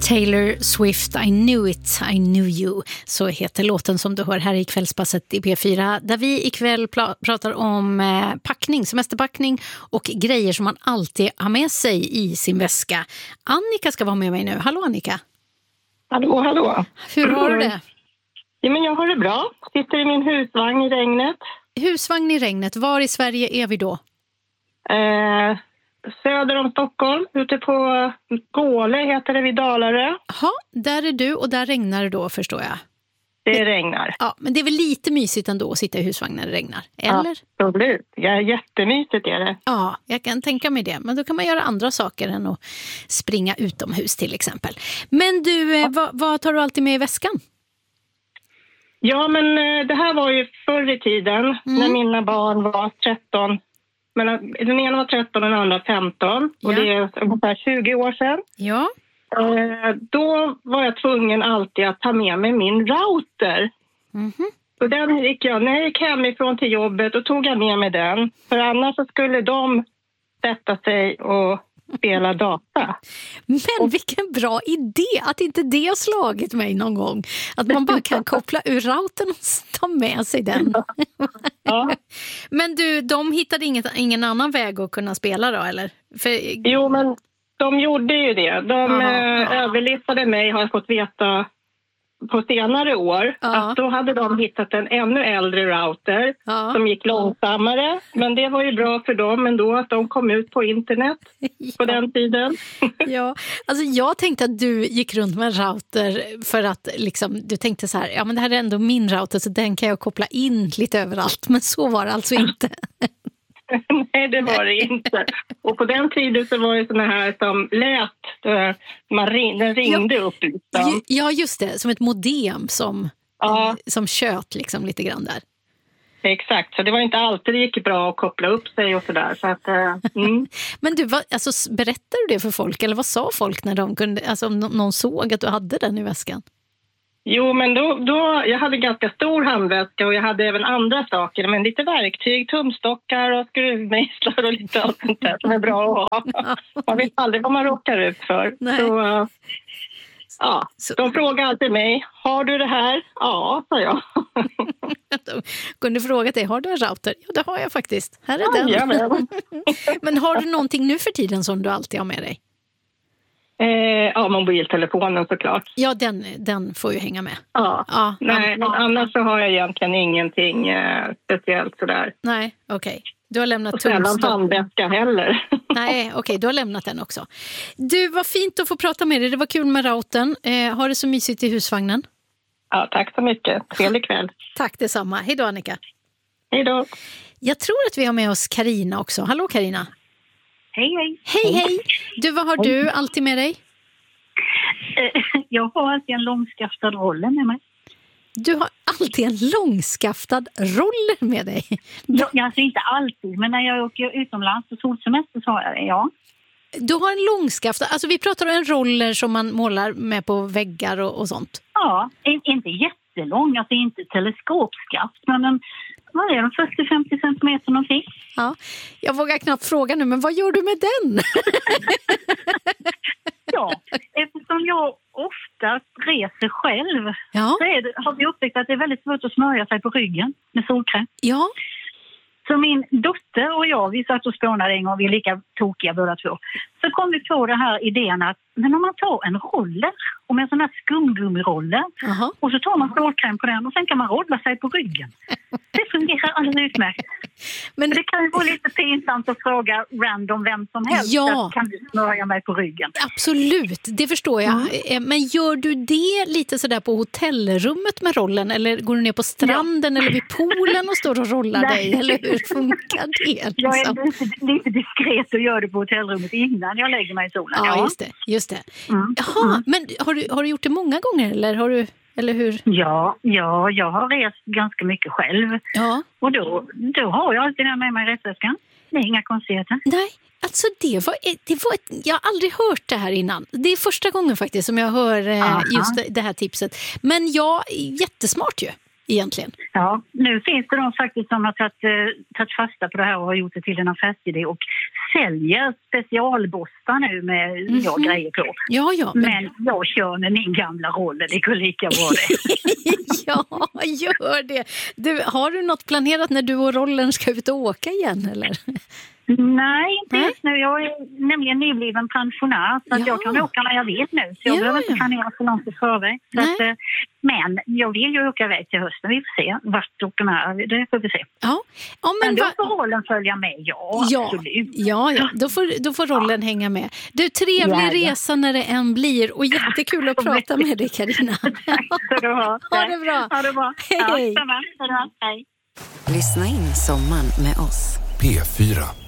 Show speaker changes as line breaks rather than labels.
Taylor Swift, I knew it, I knew you. Så heter låten som du hör här i kvällspasset i P4. Där vi ikväll pratar om packning, semesterpackning och grejer som man alltid har med sig i sin väska. Annika ska vara med mig nu. Hallå Annika.
Hallå, hallå.
Hur har du det?
Ja, men jag har det bra. Sitter i min husvagn i regnet.
Husvagn i regnet. Var i Sverige är vi då?
Söder om Stockholm, ute på Gåle heter det, vid Dalarö.
Ja, där är du och där regnar det då, förstår jag.
Det regnar.
Ja, men det är väl lite mysigt ändå att sitta i husvagn när det regnar, eller?
Ja, absolut. Ja, jättemysigt är det.
Ja, jag kan tänka mig det. Men då kan man göra andra saker än att springa utomhus till exempel. Men du, vad tar du alltid med i väskan?
Ja, men det här var ju förr i tiden när mina barn var 13. Men den ena var 13 och den andra 15. Och det är ungefär 20 år sedan.
Ja.
Då var jag tvungen alltid att ta med mig min router. Så den gick jag, när jag gick hemifrån till jobbet, och tog jag med mig den. För annars så skulle de sätta sig och spela data.
Men vilken bra idé att inte det har slagit mig någon gång. Att man bara kan koppla ur routern och ta med sig den.
Ja.
Men du, de hittade ingen annan väg att kunna spela då, eller?
Jo, men de gjorde ju det. De överlistade mig, har jag fått veta på senare år. Att då hade de hittat en ännu äldre router som gick långsammare. Men det var ju bra för dem ändå att de kom ut på internet på den tiden.
Ja, alltså jag tänkte att du gick runt med en router för att liksom, du tänkte så här, ja men det här är ändå min router så den kan jag koppla in lite överallt. Men så var det alltså inte.
Nej, det var det inte. Och på den tiden så var det såna här som lät, den ringde upp liksom.
Ja, just det. Som ett modem som tjöt liksom lite grann där.
Exakt, så det var inte alltid det gick bra att koppla upp sig och sådär. Så att,
Men du, berättade du det för folk? Eller vad sa folk när de kunde, alltså om någon såg att du hade den i väskan?
Jo, men då jag hade ganska stor handväska och jag hade även andra saker. Men lite verktyg, tumstockar och skruvmejslar och lite allt sånt där som är bra att ha. Man vet aldrig vad man råkar ut för. Så, de frågade alltid mig, har du det här? Ja, sa jag.
De kunde fråga dig, har du en router? Ja, det har jag faktiskt. Här är den.
Ja,
men har du någonting nu för tiden som du alltid har med dig?
Mobiltelefonen såklart.
Ja, den får ju hänga med.
Ja. Nej, men annars så har jag egentligen ingenting speciellt sådär.
Nej, okej. Du har lämnat
tumstock. Handväska heller.
Nej, okej, du har lämnat den också. Du, vad fint att få prata med dig. Det var kul med routern. Har det så mysigt i husvagnen?
Ja, tack så mycket. Trevlig kväll.
Tack detsamma. Hej då, Annika.
Hej då.
Jag tror att vi har med oss Carina också. Hallå, Carina.
Hej, hej.
Hej. Du, vad har du alltid med dig?
Jag har alltid en långskaftad roller med mig.
Du har alltid en långskaftad roller med dig?
Alltså inte alltid, men när jag åker utomlands på solsemester så har jag det, ja.
Du har en långskaftad, alltså vi pratar om en roller som man målar med på väggar och sånt?
Ja, inte jättelång, alltså inte teleskopskaft, men vad är de, 40-50 centimeter någonting?
Ja, jag vågar knappt fråga nu, men vad gör du med den?
Ja, eftersom jag ofta reser själv så har vi upptäckt att det är väldigt svårt att smörja sig på ryggen med solkräm. Ja. Så min dotter och jag, vi satt och spånade en gång, vi är lika tokiga båda två. Så kom vi på den här idén att, men om man tar en roller, om en sån här skumgummiroller, och så tar man solkräm på den och sen kan man rolla sig på ryggen. Det fungerar alldeles utmärkt. Men det kan ju vara lite pinsamt att fråga random vem som helst. Ja. Kan du smörja mig på ryggen?
Absolut, det förstår jag. Men gör du det lite sådär på hotellrummet med rollen? Eller går du ner på stranden eller vid poolen och står och rollar dig? Eller hur funkar det? Liksom?
Jag är lite diskret och gör det på hotellrummet innan jag lägger mig i solen.
Ja, just det. Jaha, men har du gjort det många gånger eller har du... Eller hur?
Ja, jag har rest ganska mycket själv. Ja. Och då har jag alltid med mig resväskan. Det är inga konstigheter.
Nej, alltså det var jag har aldrig hört det här innan. Det är första gången faktiskt som jag hör just det här tipset. Men ja, jättesmart ju. egentligen.
Ja, nu finns det de faktiskt som har tagit fasta på det här och har gjort det till en affärsidé och säljer specialborstar nu med grejer på.
Ja,
men jag kör med min gamla roll, det går lika bra det.
Ja, gör det. Har du något planerat när du och rollen ska ut och åka igen, eller?
Nej, inte just nu. Jag är nämligen nybliven pensionär så att jag kan åka när jag vill nu. Så jag behöver inte planera så långt i förväg. Men jag vill ju åka iväg till hösten. Vi får se vart de är. Det får vi se.
Ja,
men då får rollen följa med. Ja, absolut.
Ja. Då får rollen hänga med. Du, trevlig resa när det än blir. Och jättekul att prata med dig, Carina.
Tack ska du ha.
Ha det bra.
Ha det bra.
Hej.
Ja, hej.
Lyssna in sommaren med oss.
P4.